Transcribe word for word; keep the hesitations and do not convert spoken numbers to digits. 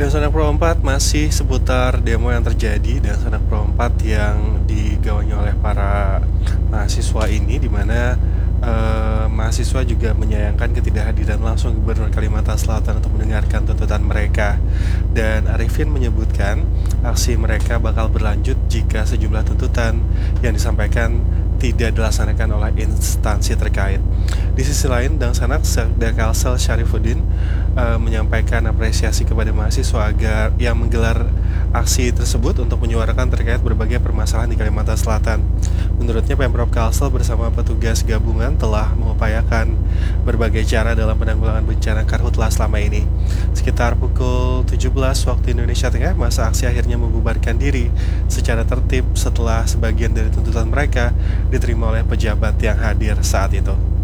Dan Sanak Pro empat masih seputar demo yang terjadi dan Sanak Pro empat yang digawangi oleh para mahasiswa ini, di mana eh, mahasiswa juga menyayangkan ketidakhadiran langsung Gubernur Kalimantan Selatan untuk mendengarkan tuntutan mereka. Dan Arifin menyebutkan aksi mereka bakal berlanjut jika sejumlah tuntutan yang disampaikan tidak dilaksanakan oleh instansi terkait. Di sisi lain, Dang Sanak Sekda Kalsel Syarifuddin uh, menyampaikan apresiasi kepada mahasiswa agar yang menggelar aksi tersebut untuk menyuarakan terkait berbagai permasalahan di Kalimantan Selatan. Menurutnya, Pemprov Kalsel bersama petugas gabungan telah mengupayakan berbagai cara dalam penanggulangan bencana karhutlah selama ini. Sekitar pukul tujuh belas waktu Indonesia Tengah, masa aksi akhirnya membubarkan diri secara tertib setelah sebagian dari tuntutan mereka diterima oleh pejabat yang hadir saat itu.